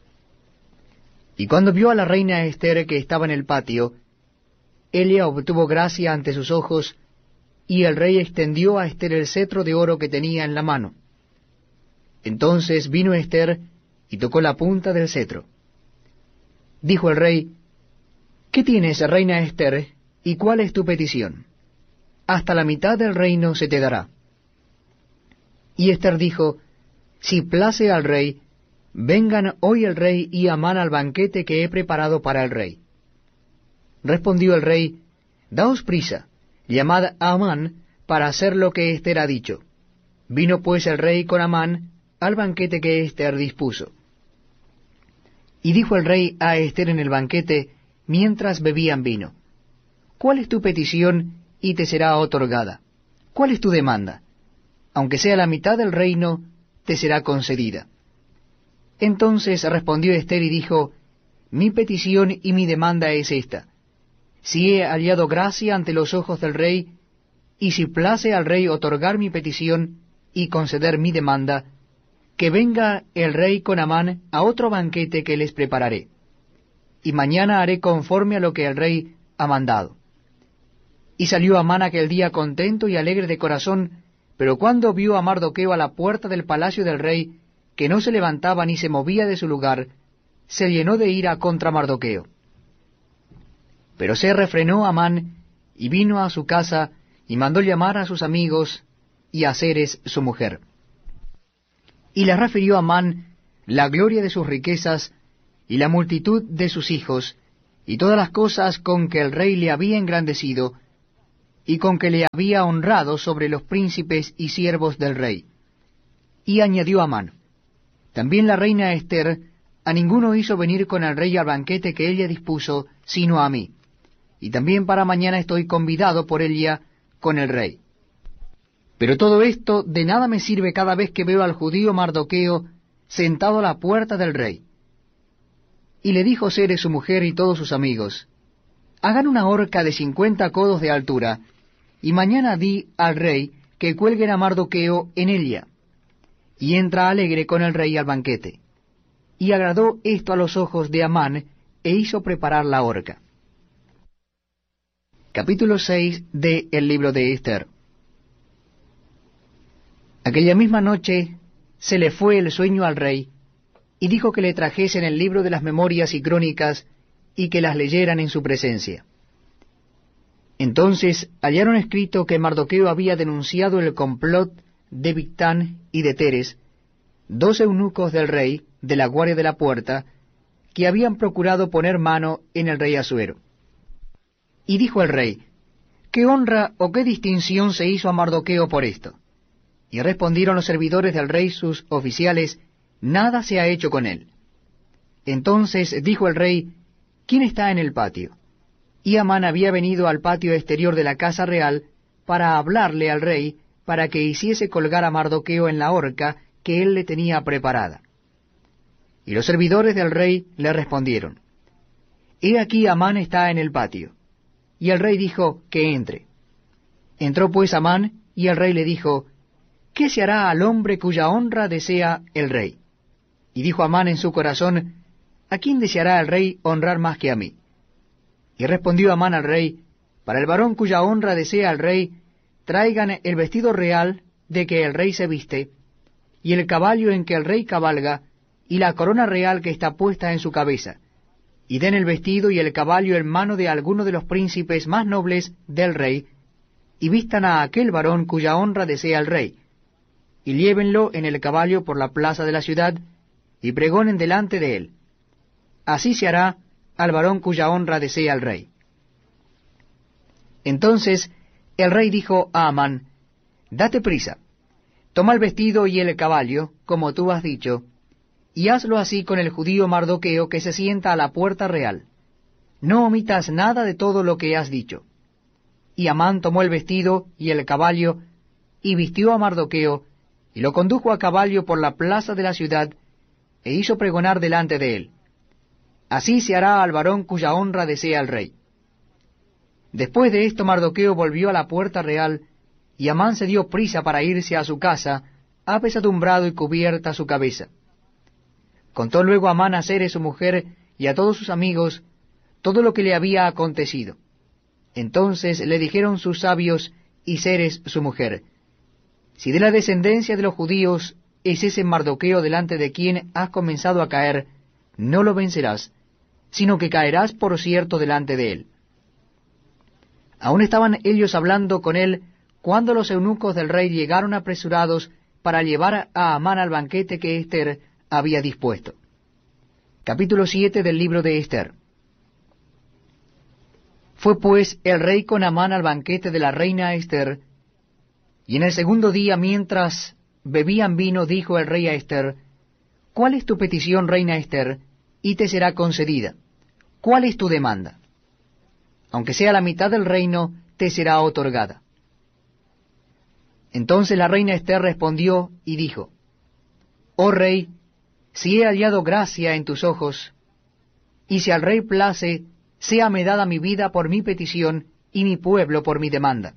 Y cuando vio a la reina Ester que estaba en el patio, Elia obtuvo gracia ante sus ojos, y el rey extendió a Ester el cetro de oro que tenía en la mano. Entonces vino Ester y tocó la punta del cetro. Dijo el rey: ¿qué tienes, reina Ester, y cuál es tu petición? Hasta la mitad del reino se te dará. Y Ester dijo: si place al rey, vengan hoy el rey y Amán al banquete que he preparado para el rey. Respondió el rey: daos prisa, llamad a Amán para hacer lo que Ester ha dicho. Vino pues el rey con Amán al banquete que Ester dispuso. Y dijo el rey a Ester en el banquete, mientras bebían vino: ¿cuál es tu petición y te será otorgada? ¿Cuál es tu demanda? Aunque sea la mitad del reino, te será concedida. Entonces respondió Ester y dijo: mi petición y mi demanda es esta: si he hallado gracia ante los ojos del rey, y si place al rey otorgar mi petición y conceder mi demanda, que venga el rey con Amán a otro banquete que les prepararé, y mañana haré conforme a lo que el rey ha mandado. Y salió Amán aquel día contento y alegre de corazón, pero cuando vio a Mardoqueo a la puerta del palacio del rey, que no se levantaba ni se movía de su lugar, se llenó de ira contra Mardoqueo. Pero se refrenó Amán, y vino a su casa, y mandó llamar a sus amigos, y a Zeres su mujer. Y les refirió Amán la gloria de sus riquezas, y la multitud de sus hijos, y todas las cosas con que el rey le había engrandecido, y con que le había honrado sobre los príncipes y siervos del rey. Y añadió Amán: también la reina Ester a ninguno hizo venir con el rey al banquete que ella dispuso, sino a mí. Y también para mañana estoy convidado por ella con el rey. Pero todo esto de nada me sirve cada vez que veo al judío Mardoqueo sentado a la puerta del rey. Y le dijo Zeres su mujer y todos sus amigos: hagan una horca de cincuenta codos de altura, y mañana di al rey que cuelguen a Mardoqueo en ella. Y entra alegre con el rey al banquete. Y agradó esto a los ojos de Amán, e hizo preparar la horca. Capítulo seis de el libro de Ester. Aquella misma noche se le fue el sueño al rey, y dijo que le trajesen el libro de las memorias y crónicas, y que las leyeran en su presencia. Entonces hallaron escrito que Mardoqueo había denunciado el complot de Bigtán y de Teres, dos eunucos del rey, de la guardia de la puerta, que habían procurado poner mano en el rey Asuero. Y dijo el rey: ¿qué honra o qué distinción se hizo a Mardoqueo por esto? Y respondieron los servidores del rey, sus oficiales: nada se ha hecho con él. Entonces dijo el rey: ¿quién está en el patio? Y Amán había venido al patio exterior de la casa real para hablarle al rey, para que hiciese colgar a Mardoqueo en la horca que él le tenía preparada. Y los servidores del rey le respondieron: He aquí Amán está en el patio. Y el rey dijo que entre. Entró pues Amán, y el rey le dijo: ¿qué se hará al hombre cuya honra desea el rey? Y dijo Amán en su corazón: ¿a quién deseará el rey honrar más que a mí? Y respondió Amán al rey: para el varón cuya honra desea el rey, traigan el vestido real de que el rey se viste, y el caballo en que el rey cabalga, y la corona real que está puesta en su cabeza, y den el vestido y el caballo en mano de alguno de los príncipes más nobles del rey, y vistan a aquel varón cuya honra desea el rey, y llévenlo en el caballo por la plaza de la ciudad, y pregonen delante de él: así se hará al varón cuya honra desea el rey. Entonces el rey dijo a Amán: date prisa, toma el vestido y el caballo, como tú has dicho, y hazlo así con el judío Mardoqueo que se sienta a la puerta real. No omitas nada de todo lo que has dicho. Y Amán tomó el vestido y el caballo, y vistió a Mardoqueo, y lo condujo a caballo por la plaza de la ciudad, e hizo pregonar delante de él: así se hará al varón cuya honra desea el rey. Después de esto Mardoqueo volvió a la puerta real, y Amán se dio prisa para irse a su casa, apesadumbrado y cubierta su cabeza. Contó luego Amán a Zeres su mujer y a todos sus amigos todo lo que le había acontecido. Entonces le dijeron sus sabios y Zeres su mujer: si de la descendencia de los judíos es ese Mardoqueo delante de quien has comenzado a caer, no lo vencerás, sino que caerás por cierto delante de él. Aún estaban ellos hablando con él, cuando los eunucos del rey llegaron apresurados para llevar a Amán al banquete que Ester había dispuesto. Capítulo siete del libro de Ester. Fue pues el rey con Amán al banquete de la reina Ester, y en el segundo día, mientras bebían vino, dijo el rey a Ester: ¿cuál es tu petición, reina Ester? Y te será concedida. ¿Cuál es tu demanda? Aunque sea la mitad del reino, te será otorgada. Entonces la reina Ester respondió y dijo: Oh rey, si he hallado gracia en tus ojos, y si al rey place, séame dada mi vida por mi petición, y mi pueblo por mi demanda.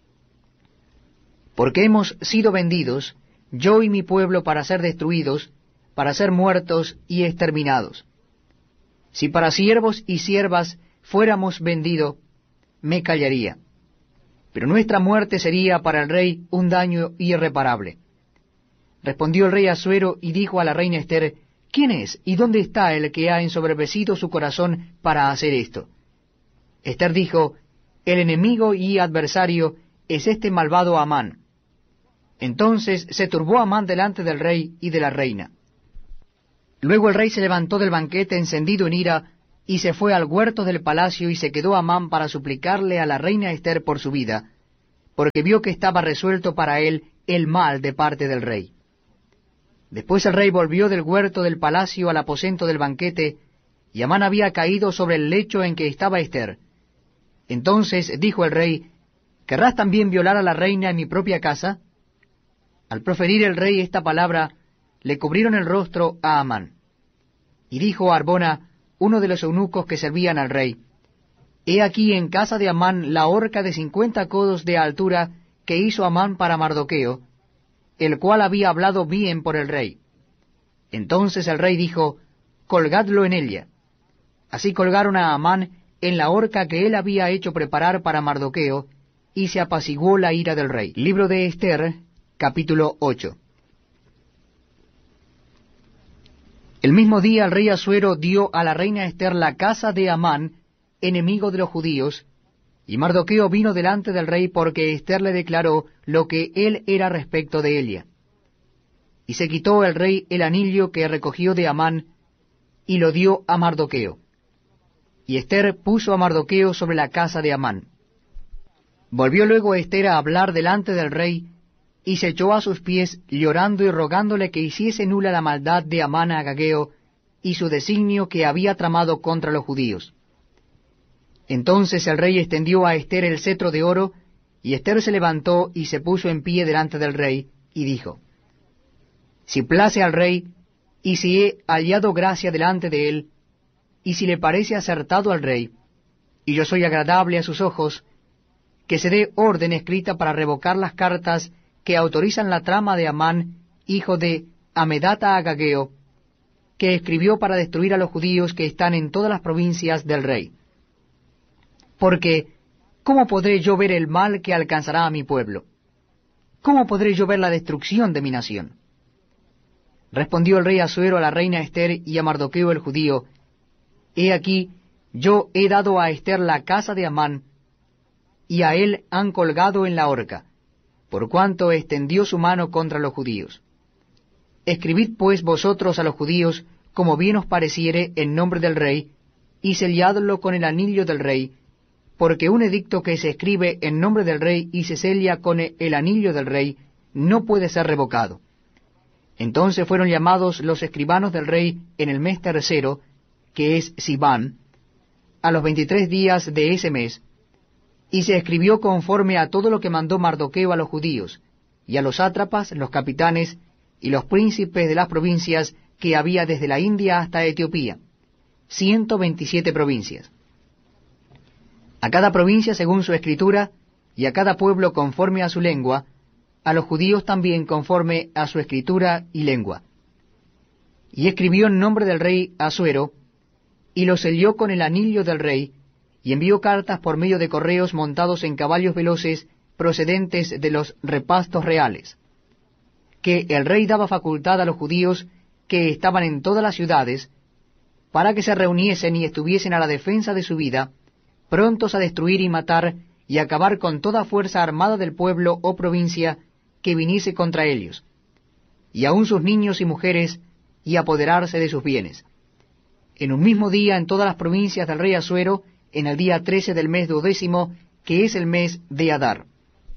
Porque hemos sido vendidos, yo y mi pueblo, para ser destruidos, para ser muertos y exterminados. Si para siervos y siervas fuéramos vendidos, me callaría. Pero nuestra muerte sería para el rey un daño irreparable. Respondió el rey Asuero y dijo a la reina Ester: ¿quién es y dónde está el que ha ensoberbecido su corazón para hacer esto? Ester dijo: el enemigo y adversario es este malvado Amán. Entonces se turbó Amán delante del rey y de la reina. Luego el rey se levantó del banquete encendido en ira, y se fue al huerto del palacio, y se quedó Amán para suplicarle a la reina Ester por su vida, porque vio que estaba resuelto para él el mal de parte del rey. Después el rey volvió del huerto del palacio al aposento del banquete, y Amán había caído sobre el lecho en que estaba Ester. Entonces dijo el rey, ¿querrás también violar a la reina en mi propia casa? Al proferir el rey esta palabra, le cubrieron el rostro a Amán. Y dijo a Arbona, uno de los eunucos que servían al rey, He aquí en casa de Amán la horca de cincuenta codos de altura que hizo Amán para Mardoqueo, el cual había hablado bien por el rey. Entonces el rey dijo, colgadlo en ella. Así colgaron a Amán en la horca que él había hecho preparar para Mardoqueo, y se apaciguó la ira del rey. Libro de Ester, capítulo ocho. El mismo día el rey Asuero dio a la reina Ester la casa de Amán, enemigo de los judíos, y Mardoqueo vino delante del rey porque Ester le declaró lo que él era respecto de ella. Y se quitó el rey el anillo que recogió de Amán, y lo dio a Mardoqueo. Y Ester puso a Mardoqueo sobre la casa de Amán. Volvió luego Ester a hablar delante del rey, y se echó a sus pies, llorando y rogándole que hiciese nula la maldad de Amán Agageo, y su designio que había tramado contra los judíos. Entonces el rey extendió a Ester el cetro de oro, y Ester se levantó y se puso en pie delante del rey, y dijo, Si place al rey, y si he hallado gracia delante de él, y si le parece acertado al rey, y yo soy agradable a sus ojos, que se dé orden escrita para revocar las cartas que autorizan la trama de Amán, hijo de Amedata Agageo, que escribió para destruir a los judíos que están en todas las provincias del rey. Porque, ¿cómo podré yo ver el mal que alcanzará a mi pueblo? ¿Cómo podré yo ver la destrucción de mi nación? Respondió el rey Asuero a la reina Ester y a Mardoqueo el judío, He aquí, yo he dado a Ester la casa de Amán, y a él han colgado en la horca, por cuanto extendió su mano contra los judíos. Escribid pues vosotros a los judíos, como bien os pareciere, en nombre del rey, y selladlo con el anillo del rey, porque un edicto que se escribe en nombre del rey y se sella con el anillo del rey, no puede ser revocado. Entonces fueron llamados los escribanos del rey en el mes tercero, que es Sibán, a los veintitrés días de ese mes, y se escribió conforme a todo lo que mandó Mardoqueo a los judíos, y a los sátrapas, los capitanes, y los príncipes de las provincias que había desde la India hasta Etiopía, ciento veintisiete provincias. A cada provincia según su escritura, y a cada pueblo conforme a su lengua, a los judíos también conforme a su escritura y lengua. Y escribió en nombre del rey Asuero, y lo selló con el anillo del rey, y envió cartas por medio de correos montados en caballos veloces procedentes de los repastos reales, que el rey daba facultad a los judíos que estaban en todas las ciudades, para que se reuniesen y estuviesen a la defensa de su vida, prontos a destruir y matar, y acabar con toda fuerza armada del pueblo o provincia que viniese contra ellos, y aun sus niños y mujeres, y apoderarse de sus bienes. En un mismo día en todas las provincias del rey Asuero, en el día trece del mes duodécimo, que es el mes de Adar.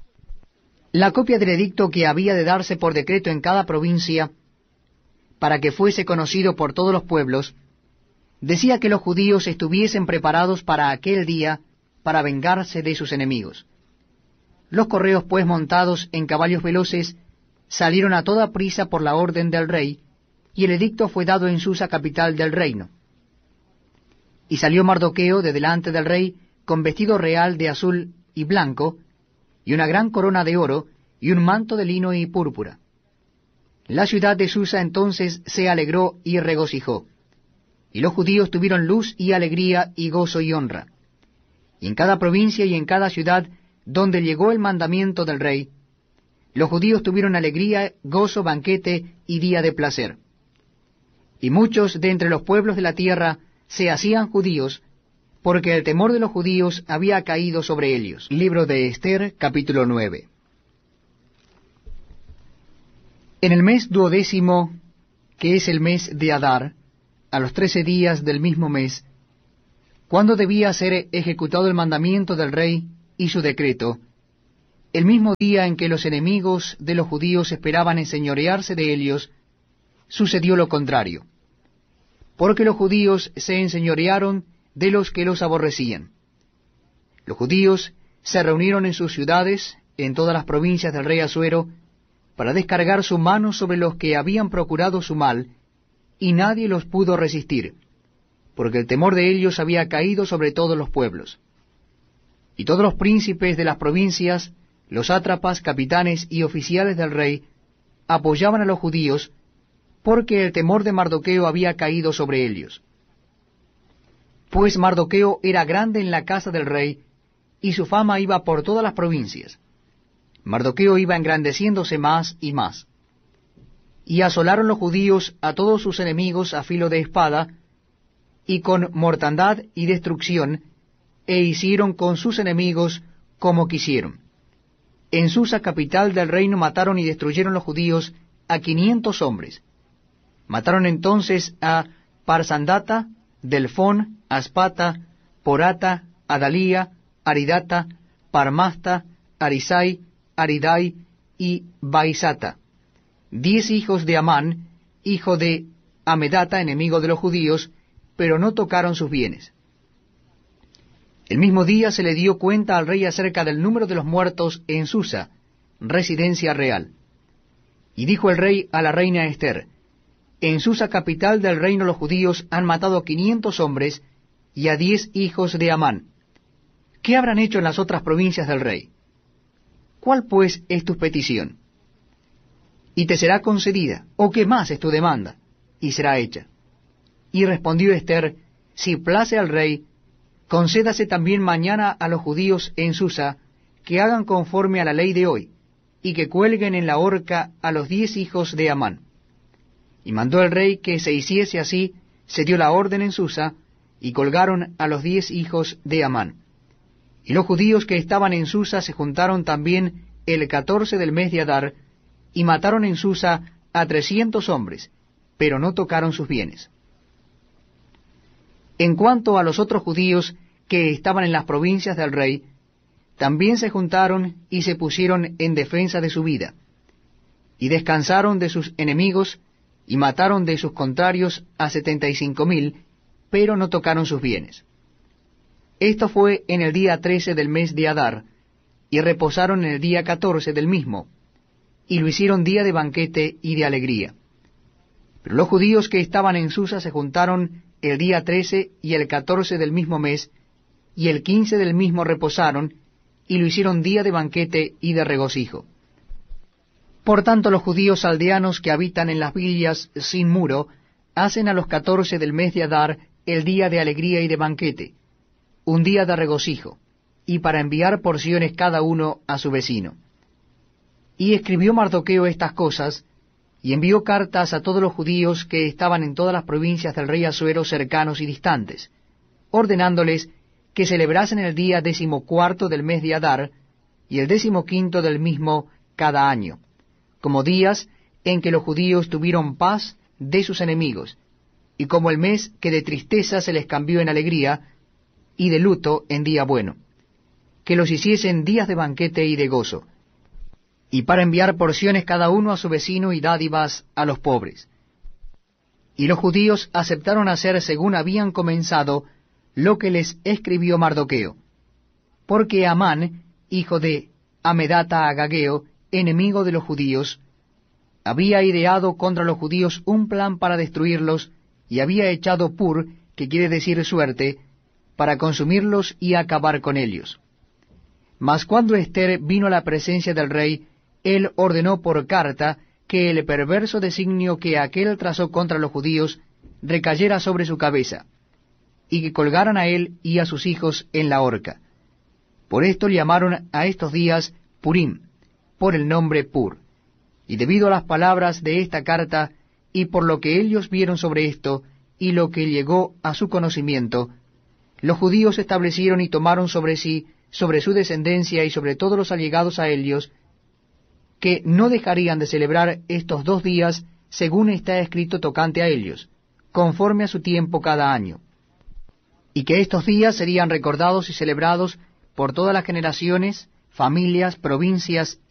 La copia del edicto que había de darse por decreto en cada provincia, para que fuese conocido por todos los pueblos, decía que los judíos estuviesen preparados para aquel día, para vengarse de sus enemigos. Los correos, pues, montados en caballos veloces, salieron a toda prisa por la orden del rey, y el edicto fue dado en Susa, capital del reino. Y salió Mardoqueo de delante del rey, con vestido real de azul y blanco, y una gran corona de oro, y un manto de lino y púrpura. La ciudad de Susa entonces se alegró y regocijó, y los judíos tuvieron luz y alegría y gozo y honra. Y en cada provincia y en cada ciudad donde llegó el mandamiento del rey, los judíos tuvieron alegría, gozo, banquete y día de placer. Y muchos de entre los pueblos de la tierra se hacían judíos, porque el temor de los judíos había caído sobre ellos. Libro de Ester, capítulo nueve. En el mes duodécimo, que es el mes de Adar, a los trece días del mismo mes, cuando debía ser ejecutado el mandamiento del rey y su decreto, el mismo día en que los enemigos de los judíos esperaban enseñorearse de ellos, sucedió lo contrario, porque los judíos se enseñorearon de los que los aborrecían. Los judíos se reunieron en sus ciudades, en todas las provincias del rey Asuero, para descargar su mano sobre los que habían procurado su mal, y nadie los pudo resistir, porque el temor de ellos había caído sobre todos los pueblos. Y todos los príncipes de las provincias, los sátrapas, capitanes y oficiales del rey, apoyaban a los judíos, porque el temor de Mardoqueo había caído sobre ellos. Pues Mardoqueo era grande en la casa del rey, y su fama iba por todas las provincias. Mardoqueo iba engrandeciéndose más y más. Y asolaron los judíos a todos sus enemigos a filo de espada, y con mortandad y destrucción, e hicieron con sus enemigos como quisieron. En Susa, capital del reino, mataron y destruyeron los judíos a quinientos hombres. Mataron entonces a Parsandata, Delfón, Aspata, Porata, Adalía, Aridata, Parmasta, Arisai, Aridai y Baisata, diez hijos de Amán, hijo de Amedata, enemigo de los judíos, pero no tocaron sus bienes. El mismo día se le dio cuenta al rey acerca del número de los muertos en Susa, residencia real. Y dijo el rey a la reina Ester: en Susa, capital del reino, los judíos han matado a quinientos hombres y a diez hijos de Amán. ¿Qué habrán hecho en las otras provincias del rey? ¿Cuál pues es tu petición? Y te será concedida, o qué más es tu demanda, y será hecha. Y respondió Ester: si place al rey, concédase también mañana a los judíos en Susa que hagan conforme a la ley de hoy, y que cuelguen en la horca a los diez hijos de Amán. Y mandó el rey que se hiciese así, se dio la orden en Susa, y colgaron a los diez hijos de Amán. Y los judíos que estaban en Susa se juntaron también el catorce del mes de Adar, y mataron en Susa a trescientos hombres, pero no tocaron sus bienes. En cuanto a los otros judíos que estaban en las provincias del rey, también se juntaron y se pusieron en defensa de su vida, y descansaron de sus enemigos, y mataron de sus contrarios a setenta y cinco mil, pero no tocaron sus bienes. Esto fue en el día trece del mes de Adar, y reposaron en el día catorce del mismo, y lo hicieron día de banquete y de alegría. Pero los judíos que estaban en Susa se juntaron el día trece y el catorce del mismo mes, y el quince del mismo reposaron, y lo hicieron día de banquete y de regocijo. Por tanto, los judíos aldeanos que habitan en las villas sin muro, hacen a los catorce del mes de Adar el día de alegría y de banquete, un día de regocijo, y para enviar porciones cada uno a su vecino. Y escribió Mardoqueo estas cosas, y envió cartas a todos los judíos que estaban en todas las provincias del rey Asuero cercanos y distantes, ordenándoles que celebrasen el día decimocuarto del mes de Adar, y el decimoquinto del mismo cada año, como días en que los judíos tuvieron paz de sus enemigos, y como el mes que de tristeza se les cambió en alegría, y de luto en día bueno, que los hiciesen días de banquete y de gozo, y para enviar porciones cada uno a su vecino y dádivas a los pobres. Y los judíos aceptaron hacer según habían comenzado lo que les escribió Mardoqueo, porque Amán, hijo de Amedata Agageo, enemigo de los judíos, había ideado contra los judíos un plan para destruirlos, y había echado pur, que quiere decir suerte, para consumirlos y acabar con ellos. Mas cuando Ester vino a la presencia del rey, él ordenó por carta que el perverso designio que aquél trazó contra los judíos recayera sobre su cabeza, y que colgaran a él y a sus hijos en la horca. Por esto llamaron a estos días Purim, por el nombre Pur. Y debido a las palabras de esta carta, y por lo que ellos vieron sobre esto, y lo que llegó a su conocimiento, los judíos establecieron y tomaron sobre sí, sobre su descendencia y sobre todos los allegados a ellos, que no dejarían de celebrar estos dos días según está escrito tocante a ellos, conforme a su tiempo cada año, y que estos días serían recordados y celebrados por todas las generaciones, familias, provincias